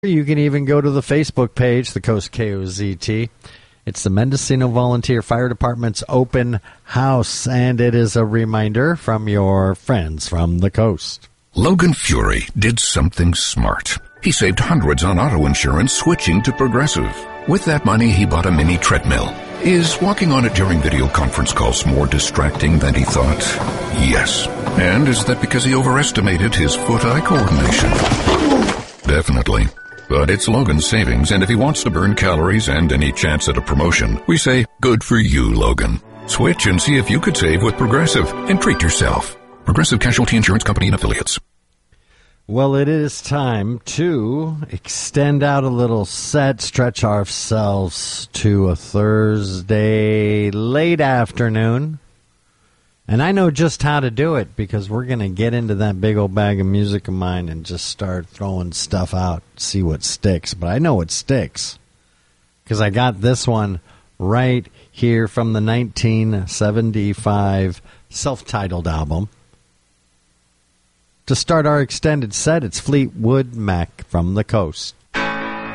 You can even go to the Facebook page, the Coast KOZT. It's the Mendocino Volunteer Fire Department's open house, and it is a reminder from your friends from the coast. Logan Fury did something smart. He saved hundreds on auto insurance switching to Progressive. With that money, he bought a mini treadmill. Is walking on it during video conference calls more distracting than he thought? Yes. And is that because he overestimated his foot-eye coordination? Definitely. But it's Logan's savings, and if he wants to burn calories and any chance at a promotion, we say, good for you, Logan. Switch and see if you could save with Progressive and treat yourself. Progressive Casualty Insurance Company and Affiliates. Well, it is time to extend out a little set, stretch ourselves to a Thursday late afternoon. And I know just how to do it because we're going to get into that big old bag of music of mine and just start throwing stuff out, see what sticks. But I know it sticks because I got this one right here from the 1975 self-titled album. To start our extended set, it's Fleetwood Mac from the Coast.